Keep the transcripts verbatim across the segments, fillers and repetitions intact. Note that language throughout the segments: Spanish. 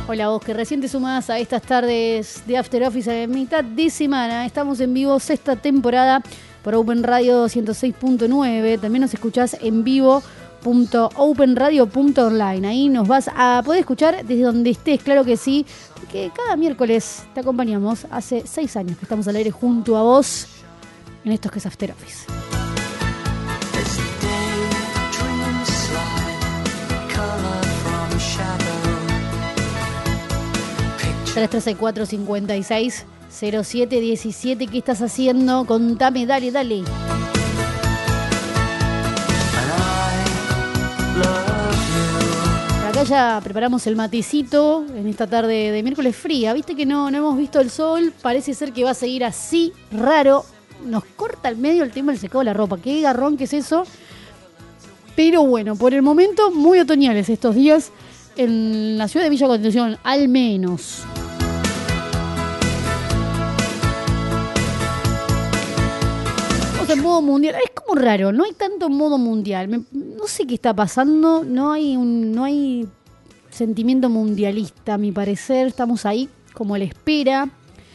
Hola vos que recién te sumás a estas tardes de After Office a mitad de semana. Estamos en vivo, sexta temporada por Open Radio ciento seis punto nueve. También nos escuchás en vivo punto open radio punto online. Ahí nos vas a poder escuchar desde donde estés, claro que sí, porque cada miércoles te acompañamos. Hace seis años que estamos al aire junto a vos en estos que es After Office. tres tres seis cuatro cinco seis cero siete uno siete. ¿Qué estás haciendo? Contame, dale, dale. Acá ya preparamos el matecito en esta tarde de miércoles fría. Viste que no, no hemos visto el sol. Parece ser que va a seguir así, raro. Nos corta al medio el tema del secado de la ropa. Qué garrón que es eso. Pero bueno, por el momento muy otoñales estos días en la ciudad de Villa Constitución, al menos. En modo mundial, es como raro, no hay tanto modo mundial. Me, no sé qué está pasando, no hay un, no hay sentimiento mundialista, a mi parecer. Estamos ahí como a la espera,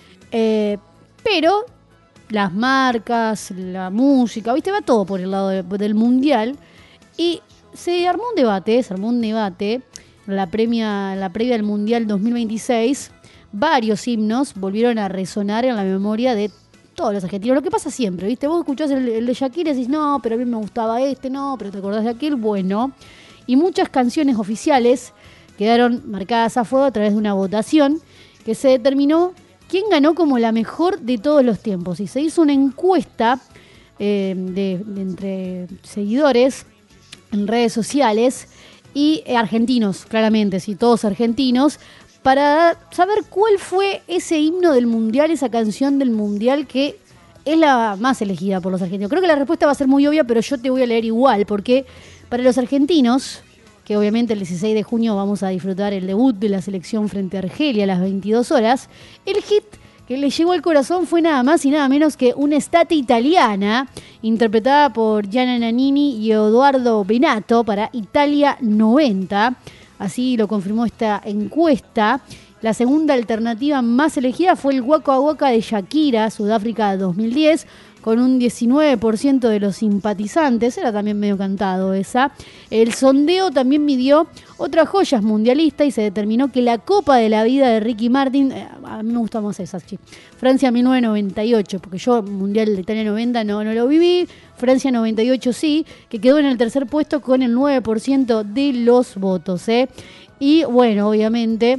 eh, pero las marcas, la música, viste, va todo por el lado de, del mundial. Y se armó un debate, se armó un debate la premia, la previa del mundial dos mil veintiséis. Varios himnos volvieron a resonar en la memoria de todos los argentinos. Lo que pasa siempre, ¿viste? Vos escuchás el, el de Shakira y decís, no, pero a mí me gustaba este, no, pero te acordás de aquel, bueno. Y muchas canciones oficiales quedaron marcadas a fuego a través de una votación que se determinó quién ganó como la mejor de todos los tiempos. Y se hizo una encuesta eh, de, de entre seguidores en redes sociales y eh, argentinos, claramente, sí, todos argentinos, para saber cuál fue ese himno del mundial, esa canción del mundial que es la más elegida por los argentinos. Creo que la respuesta va a ser muy obvia, pero yo te voy a leer igual, porque para los argentinos, que obviamente el dieciséis de junio vamos a disfrutar el debut de la selección frente a Argelia a las veintidós horas, el hit que le llegó al corazón fue nada más y nada menos que una estate italiana, interpretada por Gianna Nannini y Edoardo Bennato para Italia noventa. Así lo confirmó esta encuesta. La segunda alternativa más elegida fue el Waka Waka de Shakira, Sudáfrica dos mil diez, con un diecinueve por ciento de los simpatizantes. Era también medio cantado esa. El sondeo también midió otras joyas mundialistas y se determinó que la Copa de la Vida de Ricky Martin, eh, a mí me gusta más esa, sí. Francia mil novecientos noventa y ocho, porque yo Mundial de Italia noventa no, no lo viví. Francia noventa y ocho sí, que quedó en el tercer puesto con el nueve por ciento de los votos. ¿eh? Y bueno, obviamente,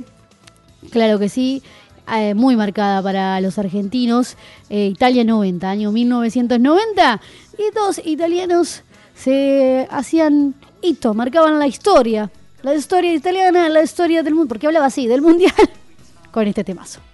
claro que sí, eh, muy marcada para los argentinos. eh, Italia noventa, año mil novecientos noventa, y dos italianos se hacían hito, marcaban la historia, la historia italiana, la historia del mundo, porque hablaba así, del mundial, con este temazo.